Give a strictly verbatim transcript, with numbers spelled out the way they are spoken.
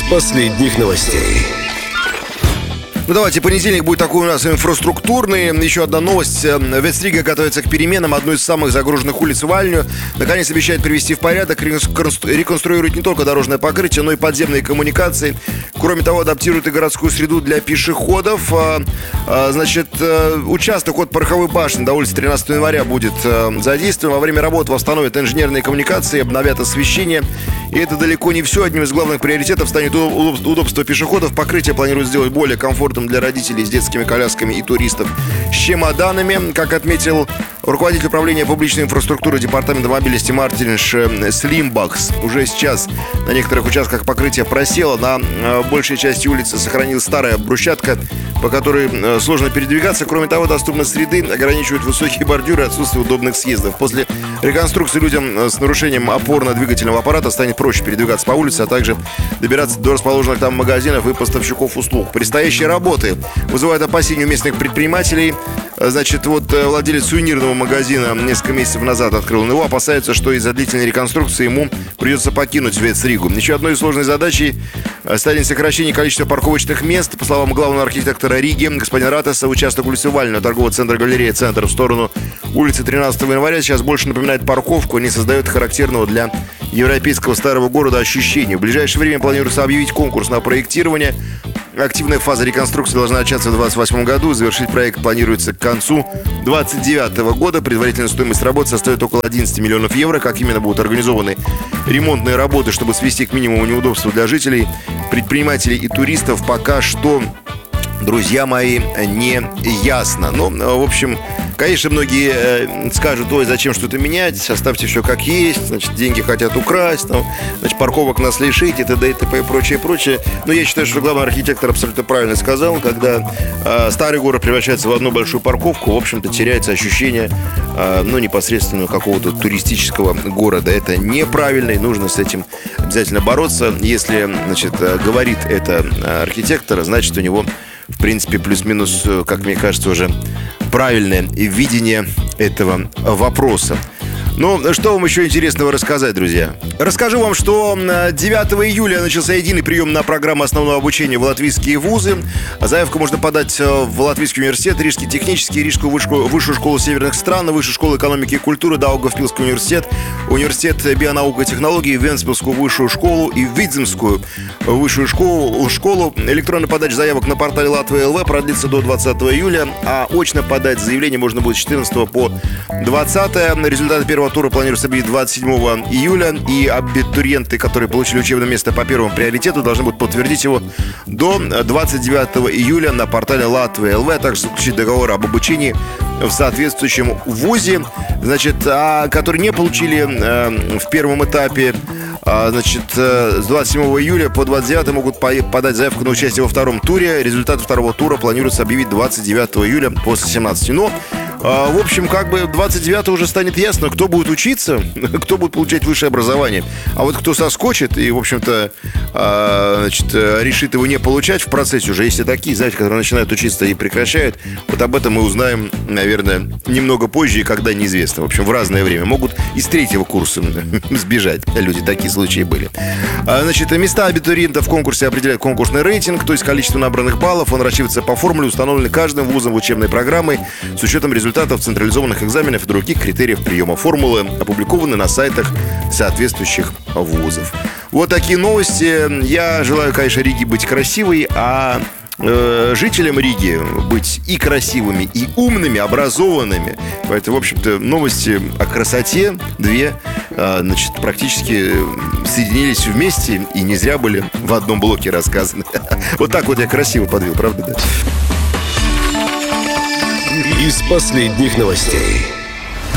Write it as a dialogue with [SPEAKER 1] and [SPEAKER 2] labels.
[SPEAKER 1] последних новостей.
[SPEAKER 2] Ну давайте, понедельник будет такой у нас инфраструктурный. Еще одна новость. Ветсрига готовится к переменам. Одну из самых загруженных улиц Вальню наконец обещает привести в порядок, реконструирует не только дорожное покрытие, но и подземные коммуникации. Кроме того, адаптирует и городскую среду для пешеходов. Значит, участок от Пороховой башни до улицы тринадцатого января будет задействован. Во время работ восстановят инженерные коммуникации, обновят освещение. И это далеко не все. Одним из главных приоритетов станет удобство пешеходов. Покрытие планируют сделать более комфортным для родителей с детскими колясками и туристов с чемоданами. Как отметил руководитель управления публичной инфраструктуры департамента мобильности Мартин Слимбахс, уже сейчас на некоторых участках покрытие просело. На большей части улицы сохранилась старая брусчатка, по которой сложно передвигаться. Кроме того, доступность среды ограничивают высокие бордюры и отсутствие удобных съездов. После реконструкции людям с нарушением опорно-двигательного аппарата станет проще передвигаться по улице, а также добираться до расположенных там магазинов и поставщиков услуг. Предстоящие работы вызывают опасения у местных предпринимателей. Значит, вот владелец сувенирного магазина несколько месяцев назад открыл его. Опасается, что из-за длительной реконструкции ему придется покинуть Ветсригу. Еще одной сложной задачей станет сокращение количества парковочных мест. По словам главного архитектора Риги господина Ратеса, участок улицы Вальна, торгового центра галерея «Центр» в сторону улицы тринадцатого января сейчас больше напоминает парковку, не создает характерного для европейского старого города ощущения. В ближайшее время планируется объявить конкурс на проектирование. Активная фаза реконструкции должна начаться в двадцать восьмом году. Завершить проект планируется к концу двадцать девятого года. Предварительная стоимость работы составит около одиннадцать миллионов евро. Как именно будут организованы ремонтные работы, чтобы свести к минимуму неудобства для жителей, предпринимателей и туристов, пока что, друзья мои, не ясно. Но, в общем, конечно, многие э, скажут: ой, зачем что-то менять, оставьте все как есть, значит, деньги хотят украсть, там, значит, парковок нас лишить, и т.д. и т.п. и прочее, прочее. Но я считаю, что главный архитектор абсолютно правильно сказал, когда э, старый город превращается в одну большую парковку, в общем-то, теряется ощущение, э, ну, непосредственно какого-то туристического города. Это неправильно, и нужно с этим обязательно бороться. Если, значит, говорит это архитектор, значит, у него, в принципе, плюс-минус, как мне кажется, уже правильное видение этого вопроса. Ну, что вам еще интересного рассказать, друзья? Расскажу вам, что девятого июля начался единый прием на программу основного обучения в латвийские вузы. Заявку можно подать в Латвийский университет, Рижский технический, Рижскую высшую школу северных стран, Высшую школу экономики и культуры, Даугавпилский университет, Университет бионаук и технологий, Вентспилскую высшую школу и Видземскую высшую школу. школу. Электронная подача заявок на портале Латвия ЛВ продлится до двадцатого июля, а очно подать заявление можно будет с четырнадцатого по двадцатое. Результаты первого тура планируется объявить двадцать седьмого июля, и абитуриенты, которые получили учебное место по первому приоритету, должны будут подтвердить его до двадцать девятого июля на портале Латвия ЛВ, а также заключить договор об обучении в соответствующем вузе, значит, а, которые не получили э, в первом этапе. Значит, с двадцать седьмого июля по двадцать девятое могут подать заявку на участие во втором туре. Результаты второго тура планируется объявить двадцать девятого июля после семнадцати. Но, в общем, как бы двадцать девятого уже станет ясно, кто будет учиться, кто будет получать высшее образование. А вот кто соскочит и, в общем-то, значит, решит его не получать в процессе, уже есть и такие, знаете, которые начинают учиться и прекращают. Вот об этом мы узнаем, наверное, немного позже и когда неизвестно. В общем, в разное время. Могут из третьего курса сбежать люди, такие случаи были. Значит, места абитуриентов в конкурсе определяет конкурсный рейтинг, то есть количество набранных баллов. Он рассчитывается по формуле, установленной каждым вузом в учебной программе, с учетом результатов централизованных экзаменов и других критериев приема. Формулы опубликованы на сайтах соответствующих вузов. Вот такие новости. Я желаю, конечно, Риге быть красивой, а э, жителям Риги быть и красивыми, и умными, образованными. Поэтому, в общем-то, новости о красоте две, э, значит, практически соединились вместе и не зря были в одном блоке рассказаны. Вот так вот я красиво подвел, правда, да?
[SPEAKER 1] Из последних новостей.